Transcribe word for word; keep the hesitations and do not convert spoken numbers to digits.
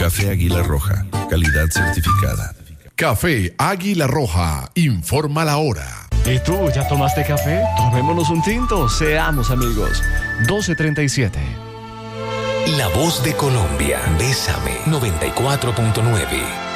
Café Águila Roja, calidad certificada. Café Águila Roja, informa la hora. ¿Y tú, ya tomaste café? Tomémonos un tinto, seamos amigos. doce treinta y siete. La voz de Colombia, Bésame, noventa y cuatro punto nueve.